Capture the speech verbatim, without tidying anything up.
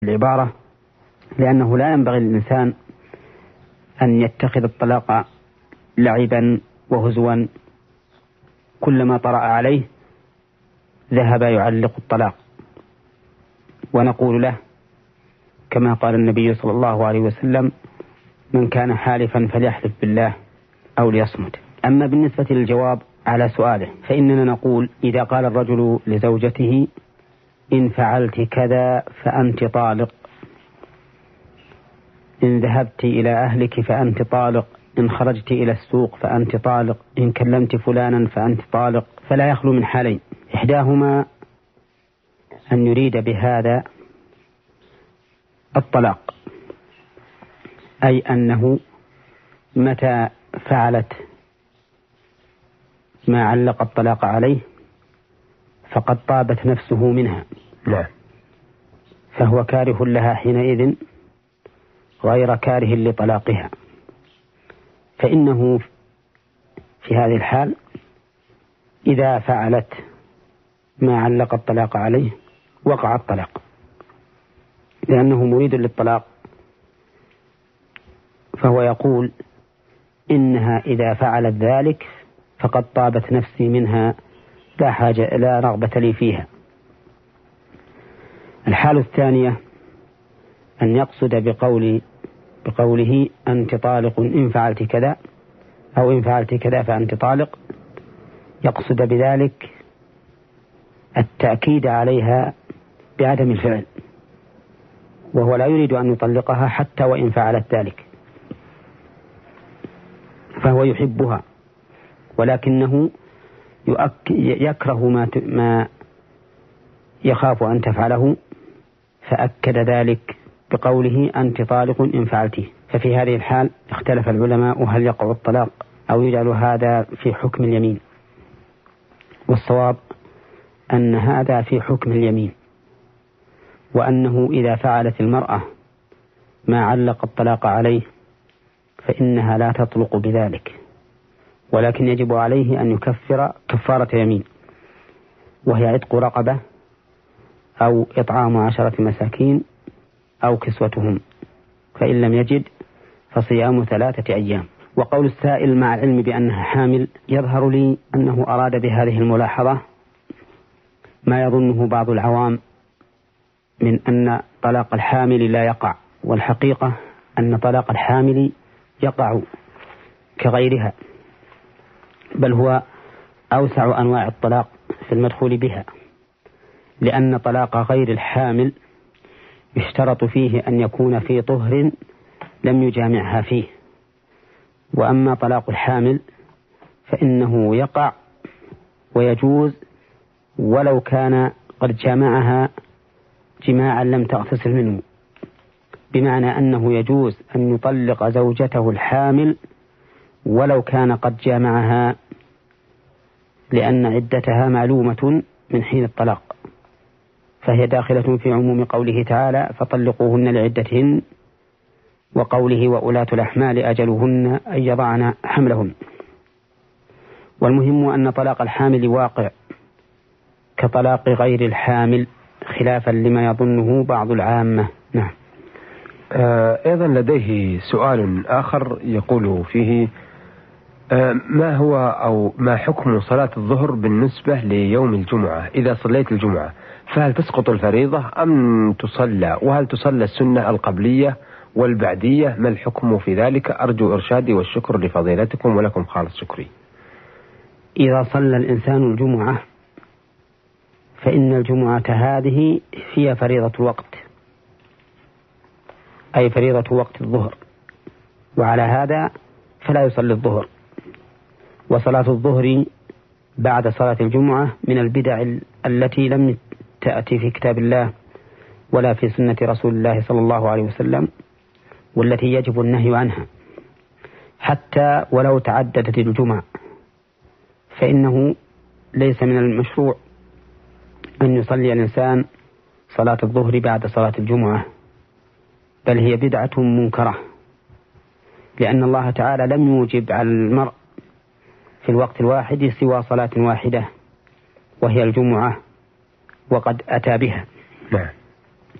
العبارة، لأنه لا ينبغي للإنسان أن يتخذ الطلاق لعبا وهزوا، كلما طرأ عليه ذهب يعلق الطلاق. ونقول له كما قال النبي صلى الله عليه وسلم: من كان حالفا فليحلف بالله أو ليصمت. أما بالنسبة للجواب على سؤاله فإننا نقول: إذا قال الرجل لزوجته: إن فعلت كذا فأنت طالق، إن ذهبت إلى أهلك فأنت طالق، إن خرجت إلى السوق فأنت طالق، إن كلمت فلانا فأنت طالق، فلا يخلو من حالين: إحداهما أن يريد بهذا الطلاق، أي أنه متى فعلت ما علق الطلاق عليه فقد طابت نفسه منها، لا. فهو كاره لها حينئذ غير كاره لطلاقها، فإنه في هذه الحال إذا فعلت ما علق الطلاق عليه وقع الطلاق، لأنه مريد للطلاق، فهو يقول: إنها إذا فعلت ذلك فقد طابت نفسي منها، لا حاجة لا رغبة لي فيها. الحالة الثانية أن يقصد بقول بقوله أنت طالق إن فعلت كذا، أو إن فعلت كذا فأنت طالق، يقصد بذلك التأكيد عليها بعدم الفعل، وهو لا يريد أن يطلقها حتى وإن فعلت ذلك، فهو يحبها ولكنه يكره ما ما يخاف أن تفعله، فأكد ذلك بقوله أنت طالق إن فعلته. ففي هذه الحال اختلف العلماء هل يقع الطلاق أو يجعل هذا في حكم اليمين، والصواب أن هذا في حكم اليمين، وأنه إذا فعلت المرأة ما علق الطلاق عليه فإنها لا تطلق بذلك، ولكن يجب عليه أن يكفر كفارة يمين، وهي عتق رقبة أو إطعام عشرة مساكين أو كسوتهم، فإن لم يجد فصيام ثلاثة أيام. وقول السائل مع العلم بأنها حامل، يظهر لي أنه أراد بهذه الملاحظة ما يظنه بعض العوام من أن طلاق الحامل لا يقع، والحقيقة أن طلاق الحامل يقع كغيرها، بل هو أوسع أنواع الطلاق في المدخول بها، لأن طلاق غير الحامل يشترط فيه أن يكون في طهر لم يجامعها فيه، وأما طلاق الحامل فإنه يقع ويجوز ولو كان قد جامعها جماعا لم تغتسل منه، بمعنى أنه يجوز أن يطلق زوجته الحامل ولو كان قد جامعها، لأن عدتها معلومة من حين الطلاق، فهي داخلة في عموم قوله تعالى: فطلقوهن لعدتهن، وقوله: وأولاة الأحمال أجلهن أن يضعن حملهن. والمهم أن طلاق الحامل واقع كطلاق غير الحامل، خلافا لما يظنه بعض العامة. نعم. آه أيضا لديه سؤال آخر يقول فيه: آه ما هو أو ما حكم صلاة الظهر بالنسبة ليوم الجمعة؟ إذا صليت الجمعة فهل تسقط الفريضة أم تصلى؟ وهل تصلى السنة القبلية والبعدية؟ ما الحكم في ذلك؟ أرجو إرشادي والشكر لفضيلتكم ولكم خالص شكري. إذا صلى الإنسان الجمعة فإن الجمعة هذه هي فريضة الوقت، أي فريضة وقت الظهر، وعلى هذا فلا يصلي الظهر. وصلاة الظهر بعد صلاة الجمعة من البدع التي لم تأتي في كتاب الله ولا في سنة رسول الله صلى الله عليه وسلم، والتي يجب النهي عنها، حتى ولو تعددت الجمعة فإنه ليس من المشروع أن يصلي الإنسان صلاة الظهر بعد صلاة الجمعة، بل هي بدعة منكرة، لأن الله تعالى لم يوجب على المرء في الوقت الواحد سوى صلاة واحدة وهي الجمعة، وقد أتى بها. نعم.